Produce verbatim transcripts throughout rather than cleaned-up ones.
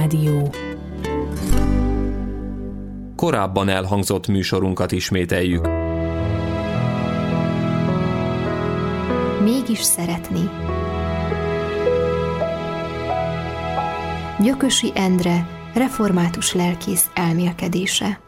Rádió. Korábban elhangzott műsorunkat ismételjük. Mégis szeretni. Gyökösi Endre, református lelkész elmélkedése.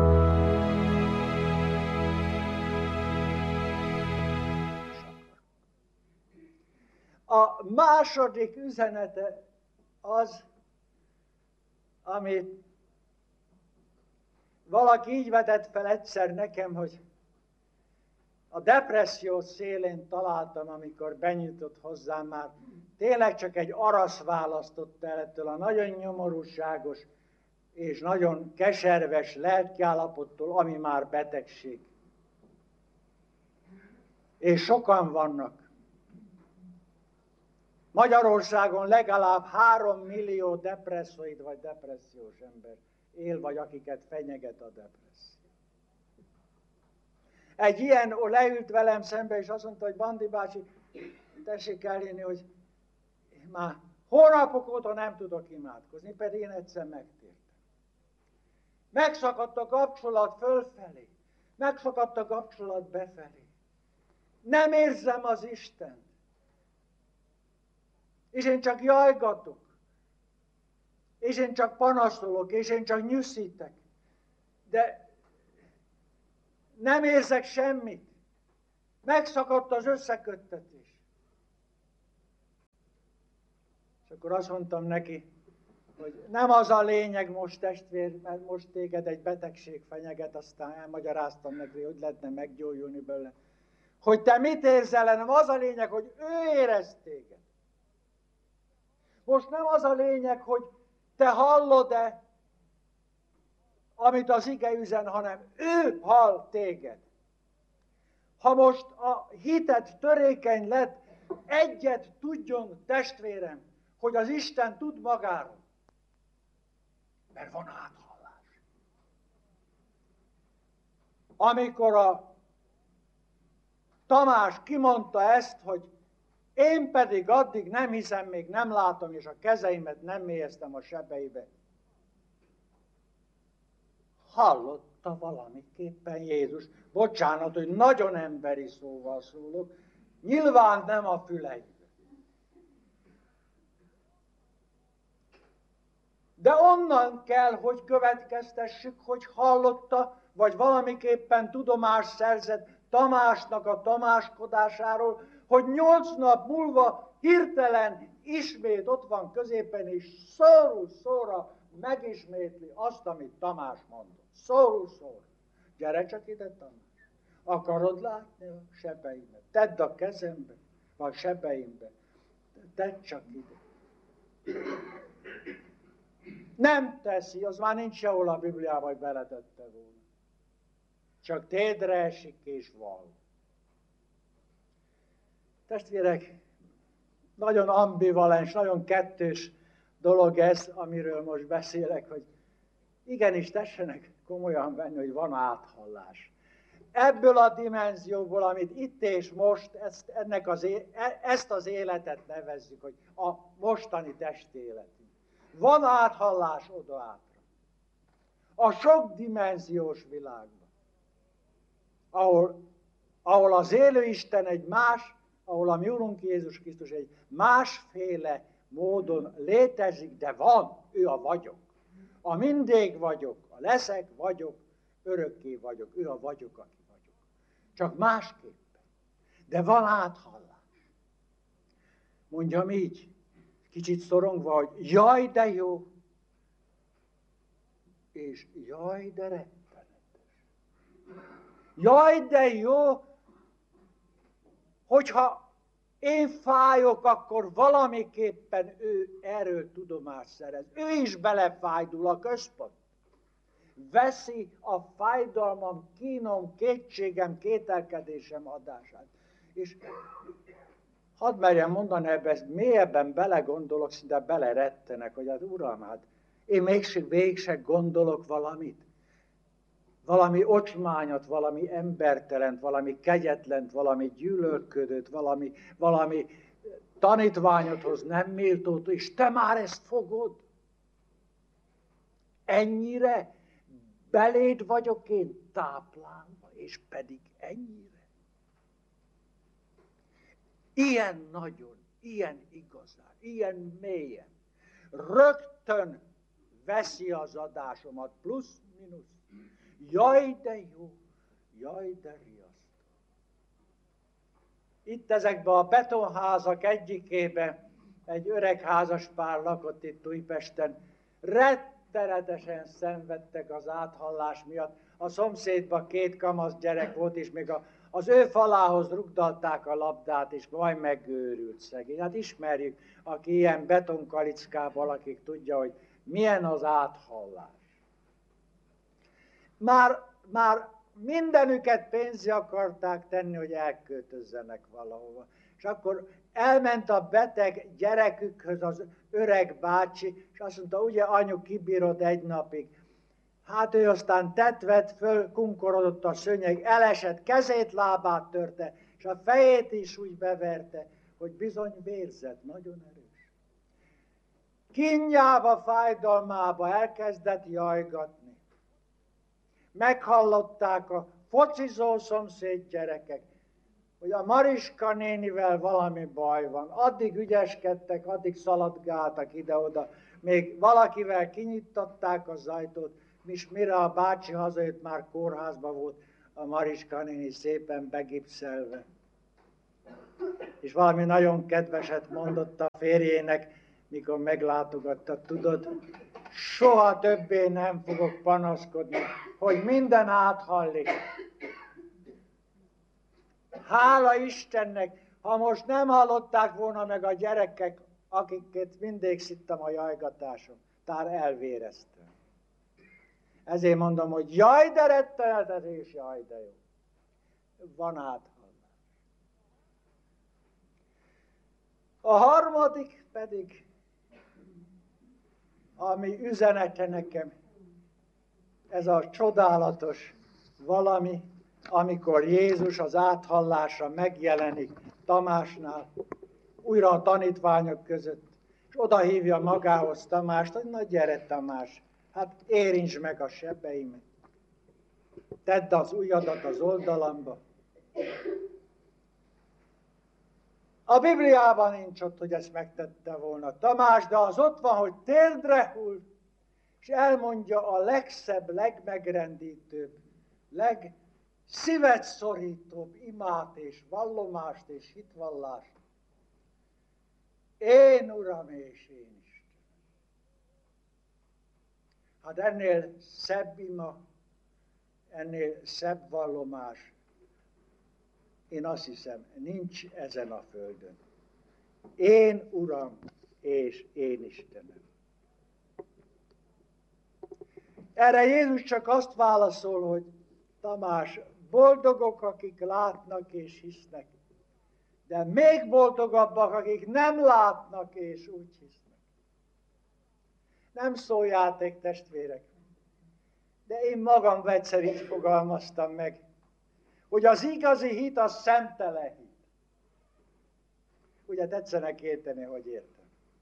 A második üzenete az, amit valaki így vetett fel egyszer nekem, hogy a depresszió szélén találtam, amikor benyújtott hozzám, már tényleg csak egy arasz választott el ettől a nagyon nyomorúságos és nagyon keserves lelkiállapottól, ami már betegség. És sokan vannak. Magyarországon legalább három millió depresszoid vagy depressziós ember él, vagy akiket fenyeget a depresszió. Egy ilyen leült velem szembe, és azt mondta, hogy Bandi bácsi, tessék elhinni, hogy már hónapok óta nem tudok imádkozni, pedig én egyszer megtértem. Megszakadt a kapcsolat fölfelé, megszakadt a kapcsolat befelé. Nem érzem az Istent. És én csak jajgatok, és én csak panaszolok, és én csak nyűszítek, de nem érzek semmit. Megszakadt az összeköttetés. És akkor azt mondtam neki, hogy nem az a lényeg most, testvér, mert most téged egy betegség fenyeget, aztán elmagyaráztam neki, hogy lehetne meggyógyulni belőle. Hogy te mit érzel, hanem az a lényeg, hogy ő érez téged. Most nem az a lényeg, hogy te hallod-e, amit az ige üzen, hanem ő hall téged. Ha most a hited törékeny lett, egyet tudjon, testvérem, hogy az Isten tud magáról. Mert van áthallás. Amikor a Tamás kimondta ezt, hogy én pedig addig nem hiszem, még nem látom, és a kezeimet nem mélyeztem a sebeibe. Hallotta valamiképpen Jézus. Bocsánat, hogy nagyon emberi szóval szólok. Nyilván nem a füleibe. De onnan kell, hogy következtessük, hogy hallotta, vagy valamiképpen tudomást szerzett Tamásnak a tamáskodásáról, hogy nyolc nap múlva hirtelen ismét ott van középen, és szóró szóra megismétli azt, amit Tamás mondott. Szóró szóra. Gyere csak ide, Tamás. Akarod látni a sebeimet? Tedd a kezembe, vagy sebeimbe. Tedd csak ide. Nem teszi, az már nincs sehol a Bibliában, hogy beletette volna. Csak térdre esik és val. Testvérek, nagyon ambivalens, nagyon kettős dolog ez, amiről most beszélek, hogy igenis tessenek komolyan venni, hogy van áthallás. Ebből a dimenzióból, amit itt és most, ezt, ennek az, ezt az életet nevezzük, hogy a mostani testéletünk. Van áthallás oda-átra. A sokdimenziós világban, ahol, ahol az élő Isten egy más, ahol a mi Urunk Jézus Krisztus egy másféle módon létezik, de van, ő a vagyok. A mindig vagyok, a leszek vagyok, örökké vagyok, ő a vagyok, aki vagyok. Csak másképpen. De van áthallás. Mondjam így, kicsit szorongva, hogy jaj, de jó, és jaj, de rettenetes. Jaj, de jó, hogyha én fájok, akkor valamiképpen ő erről tudomást szerez. Ő is belefájdul a központ. Veszi a fájdalmam, kínom, kétségem, kételkedésem adását. És hadd merjem mondani, ebben mélyebben belegondolok, szinte belerettenek, hogy hát Uram, hát én mégsem végsem gondolok valamit. Valami ocsmányat, valami embertelent, valami kegyetlent, valami gyűlölködőt, valami, valami tanítványodhoz nem méltót, és te már ezt fogod. ennyire beléd vagyok én táplálva, és pedig ennyire. Ilyen nagyon, ilyen igazán, ilyen mélyen. Rögtön veszi az adásomat, plusz, minusz. Jaj, de jó, jaj, de riasztó. Itt ezekben a betonházak egyikében egy öreg házaspár lakott itt Újpesten. Rettenetesen szenvedtek az áthallás miatt. A szomszédban két kamasz gyerek volt, és még a, az ő falához rugdalták a labdát, és majd megőrült szegény. Hát ismerjük, aki ilyen betonkalickában lakik, tudja, hogy milyen az áthallás. Már, már mindenüket pénzre akarták tenni, hogy elköltözzenek valahova. És akkor elment a beteg gyerekükhöz az öreg bácsi, és azt mondta, ugye anyu, kibírod egy napig. Hát ő aztán tetvet föl, kunkorodott a szőnyeg, elesett, kezét, lábát törte, és a fejét is úgy beverte, hogy bizony vérzett, nagyon erős. Kínjába, fájdalmába elkezdett jajgatni. Meghallották a focizó szomszéd gyerekek, hogy a Mariska nénivel valami baj van. Addig ügyeskedtek, addig szaladgáltak ide-oda, még valakivel kinyittatták az ajtót, és mire a bácsi hazajött, már kórházban volt a Mariska néni szépen begipszelve. És valami nagyon kedveset mondott a férjének, mikor meglátogatta, tudod, soha többé nem fogok panaszkodni, hogy minden áthallik. Hála Istennek, ha most nem hallották volna meg a gyerekek, akiket mindig szittem a jajgatáson, tár elvéreztem. Ezért mondom, hogy jaj, de rettenetes, és jaj, de jó. Van áthallás. A harmadik pedig, ami üzenete nekem, ez a csodálatos valami, amikor Jézus az áthallásra megjelenik Tamásnál, újra a tanítványok között, és oda hívja magához Tamást, hogy na gyere Tamás, hát érintsd meg a sebeimet, tedd az ujjadat az oldalamba. A Bibliában nincs ott, hogy ezt megtette volna Tamás, de az ott van, hogy térdre hull, és elmondja a legszebb, legmegrendítőbb, legszívet szorítóbb imát és vallomást és hitvallást. Én, Uram, és én Isten. Hát ennél szebb ima, ennél szebb vallomás, én azt hiszem, nincs ezen a földön. Én, Uram, és én Istenem. Erre Jézus csak azt válaszol, hogy Tamás, boldogok, akik látnak és hisznek, de még boldogabbak, akik nem látnak és úgy hisznek. Nem szóljáték, testvérek, de én magam egyszer így fogalmaztam meg, hogy az igazi hit az szemtelen hit. Ugye tetszenek érteni, hogy értem.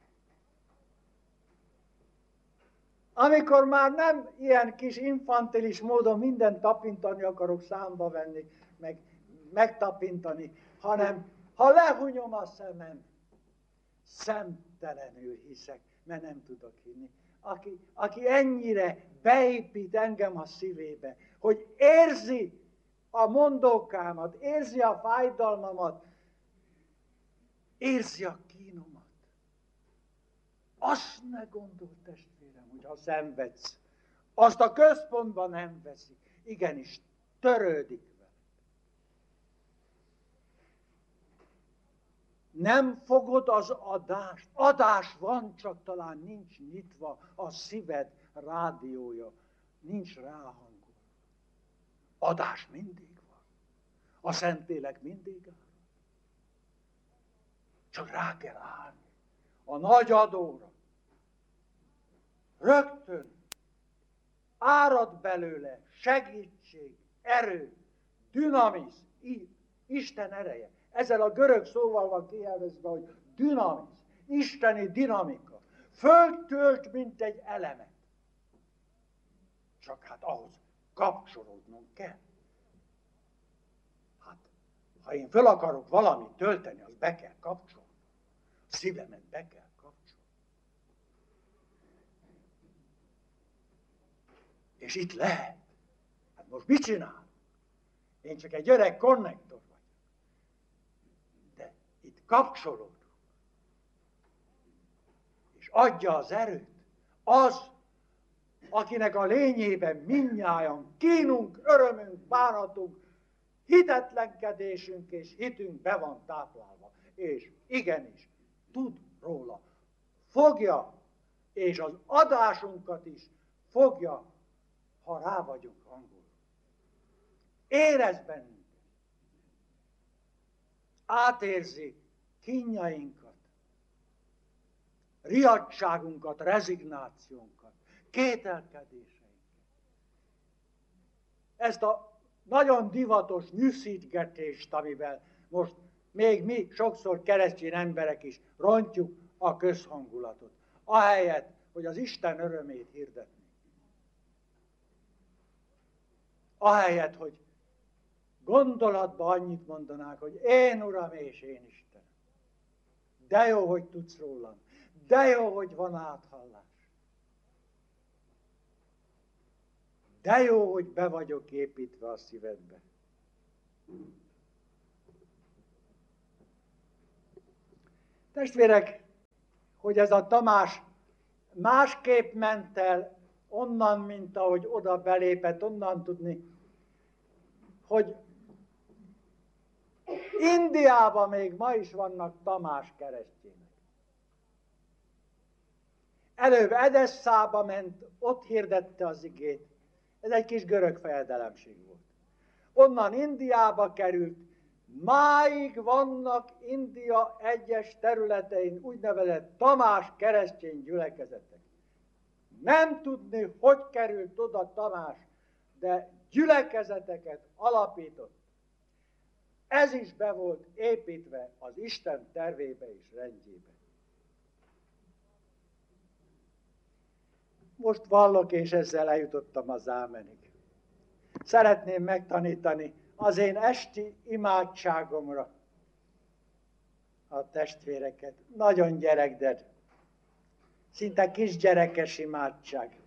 Amikor már nem ilyen kis infantilis módon mindent tapintani akarok, számba venni, meg megtapintani, hanem ha lehunyom a szemem, szemtelenül hiszek, mert nem tudok hinni. Aki, aki ennyire beépít engem a szívébe, hogy érzi a mondókámat, érzi a fájdalmamat, érzi a kínomat. Azt ne gondolt, testvérem, hogy ha szenvedsz, azt a központban nem veszi. Igenis, törődik vele. Nem fogod az adást. Adás van, csak talán nincs nyitva a szíved rádiója. Nincs ráhangolva. Adás mindig van. A Szentlélek mindig áll. Csak rá kell állni. A nagy adóra. Rögtön árad belőle segítség, erő, dinamiz, Isten ereje. Ezzel a görög szóval van kielvezve, hogy dinamiz, isteni dinamika. Föltölt, mint egy elemet. Csak hát ahhoz kapcsolódnom kell. Hát, ha én föl akarok valamit tölteni, az be kell kapcsolni. A szívemet be kell kapcsolni. És itt lehet. Hát most mit csinál? Én csak egy öreg konnektor vagyok. De itt kapcsolódunk. És adja az erőt. Az, akinek a lényében mindnyájan kínunk, örömünk, bánatunk, hitetlenkedésünk és hitünk be van táplálva. És igenis, tud róla. Fogja, és az adásunkat is fogja, ha rá vagyunk hangolva. Érez bennünket. Átérzi kínjainkat, riadtságunkat, rezignációnkat, kételkedéseinket. Ezt a nagyon divatos nyűszítgetést, amivel most még mi sokszor keresztény emberek is rontjuk a közhangulatot, ahelyett, hogy az Isten örömét hirdetnénk. Ahelyett, hogy gondolatban annyit mondanák, hogy én Uram és én Isten. De jó, hogy tudsz rólam. De jó, hogy van áthallás. De jó, hogy be vagyok építve a szívedbe. Testvérek, hogy ez a Tamás másképp ment el onnan, mint ahogy oda belépett, onnan tudni, hogy Indiában még ma is vannak Tamás keresztjének. Előbb Edesszába ment, ott hirdette az igét. Ez egy kis görög fejedelemség volt. Onnan Indiába került, máig vannak India egyes területein úgynevezett Tamás keresztény gyülekezetek. Nem tudni, hogy került oda Tamás, de gyülekezeteket alapított. Ez is be volt építve az Isten tervébe és rendjébe. Most vallok, és ezzel eljutottam az ámenig. Szeretném megtanítani az én esti imádságomra a testvéreket. Nagyon gyerekded. Szinte kisgyerekes imádság.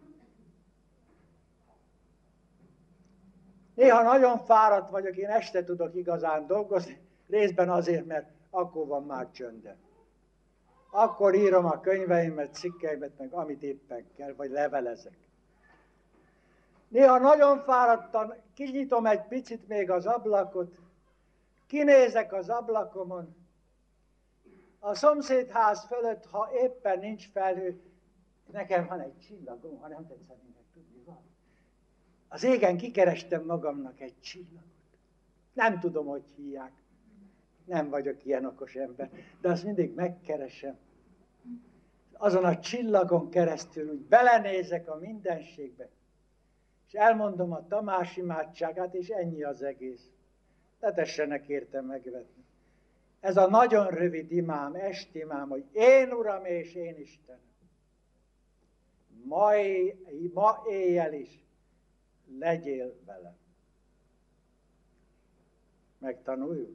Néha nagyon fáradt vagyok, én este tudok igazán dolgozni, részben azért, mert akkor van már csöndem. Akkor írom a könyveimet, cikkeimet, meg amit éppen kell, vagy levelezek. Néha nagyon fáradtan, kinyitom egy picit még az ablakot, kinézek az ablakomon, a szomszédház fölött, ha éppen nincs felhő, nekem van egy csillagom, ha nem tetszenének tudni van. Az égen kikerestem magamnak egy csillagot. Nem tudom, hogy hívják. Nem vagyok ilyen okos ember, de azt mindig megkeresem. Azon a csillagon keresztül úgy belenézek a mindenségbe, és elmondom a Tamás imádságát, és ennyi az egész. Ne tessenek érte megvetni. Ez a nagyon rövid imám, estimám, hogy én Uram és én Istenem. Ma, éj, ma éjjel is legyél velem. Megtanuljuk.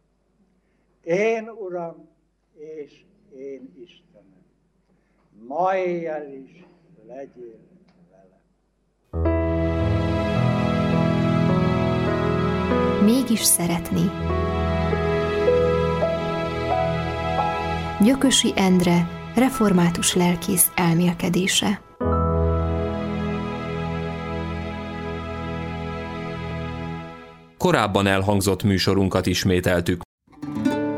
Én Uram és én Istenem. Ma éjjel is legyél velem. Mégis szeretni. Gyökösi Endre, református lelkész elmélkedése. Korábban elhangzott műsorunkat ismételtük.